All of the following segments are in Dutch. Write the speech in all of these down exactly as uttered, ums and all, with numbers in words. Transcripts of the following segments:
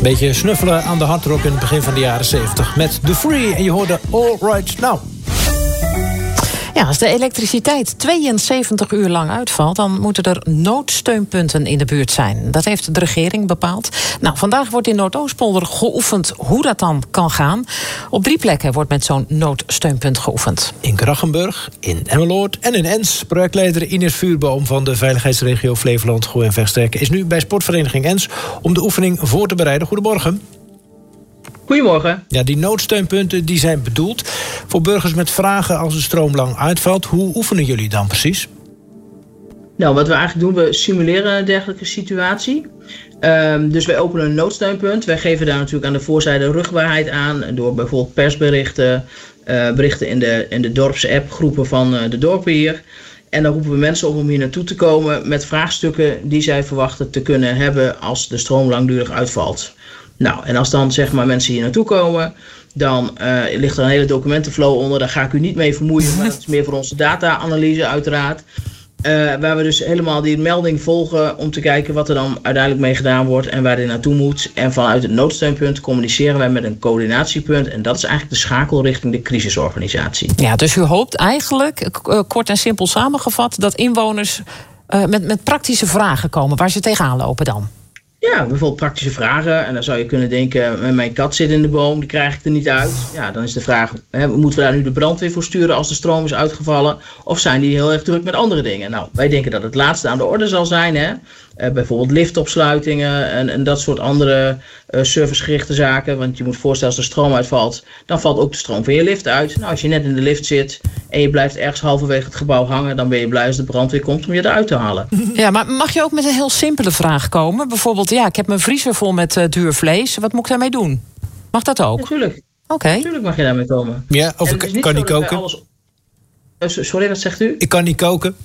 Beetje snuffelen aan de hardrock in het begin van de jaren zeventig met The Free. En je hoorde All Right Now. Ja, als de elektriciteit tweeënzeventig uur lang uitvalt, dan moeten er noodsteunpunten in de buurt zijn. Dat heeft de regering bepaald. Nou, vandaag wordt in Noordoostpolder geoefend hoe dat dan kan gaan. Op drie plekken wordt met zo'n noodsteunpunt geoefend. In Krachenburg, in Emmeloord en in Ens. Projectleider Ines Vuurboom van de veiligheidsregio Flevoland, Gooi en Vechtstreek is nu bij sportvereniging Ens om de oefening voor te bereiden. Goedemorgen. Goedemorgen. Ja, die noodsteunpunten die zijn bedoeld voor burgers met vragen als de stroom lang uitvalt. Hoe oefenen jullie dan precies? Nou, wat we eigenlijk doen, we simuleren een dergelijke situatie. Um, dus wij openen een noodsteunpunt. Wij geven daar natuurlijk aan de voorzijde rugbaarheid aan door bijvoorbeeld persberichten, uh, berichten in de, in de dorpsapp, groepen van uh, de dorpen hier. En dan roepen we mensen op om hier naartoe te komen met vraagstukken die zij verwachten te kunnen hebben als de stroom langdurig uitvalt. Nou, en als dan zeg maar mensen hier naartoe komen, dan uh, ligt er een hele documentenflow onder. Daar ga ik u niet mee vermoeien, maar dat is meer voor onze data-analyse uiteraard. Uh, waar we dus helemaal die melding volgen om te kijken wat er dan uiteindelijk mee gedaan wordt en waar dit naartoe moet. En vanuit het noodsteunpunt communiceren wij met een coördinatiepunt. En dat is eigenlijk de schakel richting de crisisorganisatie. Ja, dus u hoopt eigenlijk, uh, kort en simpel samengevat, dat inwoners uh, met, met praktische vragen komen waar ze tegenaan lopen dan? Ja, bijvoorbeeld praktische vragen. En dan zou je kunnen denken, mijn kat zit in de boom, die krijg ik er niet uit. Ja, dan is de vraag, hè, moeten we daar nu de brandweer voor sturen als de stroom is uitgevallen? Of zijn die heel erg druk met andere dingen? Nou, wij denken dat het laatste aan de orde zal zijn. Hè? Uh, bijvoorbeeld liftopsluitingen en, en dat soort andere uh, servicegerichte zaken. Want je moet voorstellen, als de stroom uitvalt, dan valt ook de stroom van je lift uit. Nou, als je net in de lift zit en je blijft ergens halverwege het gebouw hangen, dan ben je blij als de brandweer komt om je eruit te halen. Ja, maar mag je ook met een heel simpele vraag komen? Bijvoorbeeld, ja, ik heb mijn vriezer vol met uh, duur vlees. Wat moet ik daarmee doen? Mag dat ook? Natuurlijk. Oké. Okay. Natuurlijk mag je daarmee komen. Ja, of ik kan niet koken. Alles... Uh, sorry, wat zegt u? Ik kan niet koken.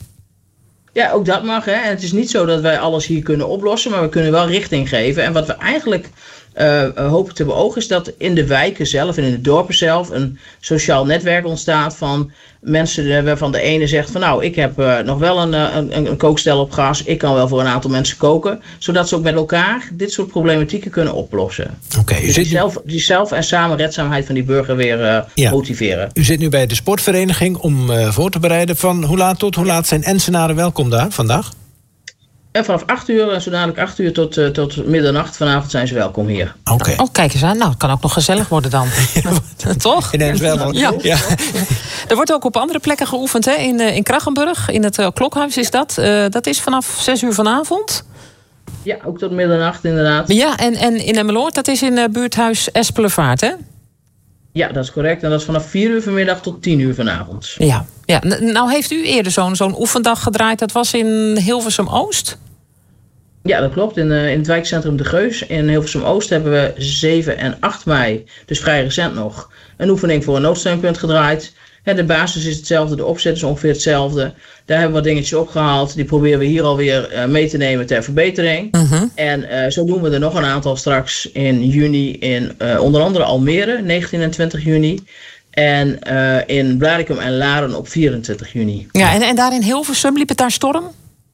Ja, ook dat mag. Hè. En het is niet zo dat wij alles hier kunnen oplossen, maar we kunnen wel richting geven. En wat we eigenlijk uh, hopen te beogen is dat in de wijken zelf en in de dorpen zelf een sociaal netwerk ontstaat van mensen waarvan de ene zegt van nou, ik heb uh, nog wel een, een, een kookstel op gas, ik kan wel voor een aantal mensen koken, zodat ze ook met elkaar dit soort problematieken kunnen oplossen. Oké, okay, dus die, zelf, die zelf en samenredzaamheid van die burger weer uh, ja. motiveren. U zit nu bij de sportvereniging om uh, voor te bereiden. Van hoe laat tot hoe laat zijn Ensenaren welkom daar vandaag? En vanaf acht uur, en zo dadelijk acht uur tot, uh, tot middernacht vanavond zijn ze welkom hier. Oké. Okay. Oh, kijk eens aan. Nou, het kan ook nog gezellig worden dan. Toch? Ineens wel. Ja. Ja. Er wordt ook op andere plekken geoefend, hè? In, uh, in Krachenburg, in het uh, Klokhuis is dat. Uh, dat is vanaf zes uur vanavond. Ja, ook tot middernacht inderdaad. Ja, en, en in Emmeloord, dat is in uh, buurthuis Espelevaart, hè? Ja, dat is correct. En dat is vanaf vier uur vanmiddag tot tien uur vanavond. Ja, ja. Nou heeft u eerder zo'n, zo'n oefendag gedraaid. Dat was in Hilversum-Oost? Ja, dat klopt. In, uh, in het wijkcentrum De Geus in Hilversum-Oost hebben we zeven en acht mei, dus vrij recent nog, een oefening voor een noodsteunpunt gedraaid. He, de basis is hetzelfde, de opzet is ongeveer hetzelfde. Daar hebben we wat dingetjes opgehaald. Die proberen we hier alweer uh, mee te nemen ter verbetering. Uh-huh. En uh, zo doen we er nog een aantal straks in juni in uh, onder andere Almere, negentien en twintig juni. En uh, in Blaricum en Laren op vierentwintig juni. Ja, en, en daar in Hilversum liep het daar storm?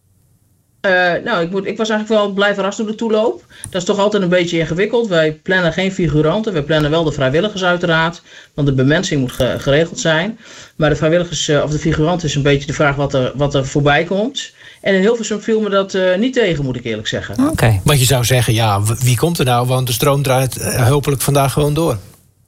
Uh, nou, ik, moet, ik was eigenlijk wel blij verrast door de toeloop. Dat is toch altijd een beetje ingewikkeld. Wij plannen geen figuranten. Wij plannen wel de vrijwilligers uiteraard. Want de bemensing moet ge- geregeld zijn. Maar de vrijwilligers, uh, of de figuranten is een beetje de vraag wat er, wat er voorbij komt. En in Hilversum viel me dat uh, niet tegen, moet ik eerlijk zeggen. Oké. Okay. Want je zou zeggen, ja, wie komt er nou? Want de stroom draait uh, hopelijk vandaag gewoon door.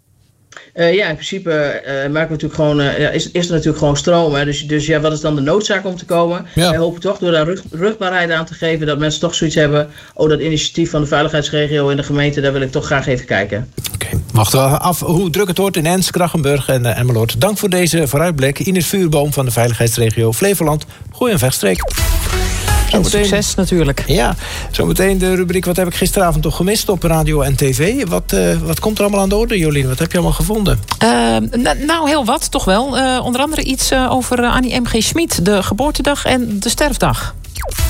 Uh, ja, in principe uh, maken we natuurlijk gewoon, uh, ja, is, is er natuurlijk gewoon stroom. Hè? Dus, dus ja, wat is dan de noodzaak om te komen? Ja. Wij hopen toch door daar rug, rugbaarheid aan te geven dat mensen toch zoiets hebben. Oh, dat initiatief van de veiligheidsregio in de gemeente, daar wil ik toch graag even kijken. Oké, okay. Wachten we af hoe druk het wordt in Ens, Krachenburg en uh, Emmeloord. Dank voor deze vooruitblik. Ines Vuurboom van de veiligheidsregio Flevoland. Gooi en Vechtstreek. En succes natuurlijk. Ja, zometeen de rubriek Wat heb ik gisteravond toch gemist op radio en tv. Wat, uh, wat komt er allemaal aan de orde, Jolien? Wat heb je allemaal gevonden? Uh, n- nou, heel wat, toch wel. Uh, onder andere iets uh, over uh, Annie M G. Schmid. De geboortedag en de sterfdag.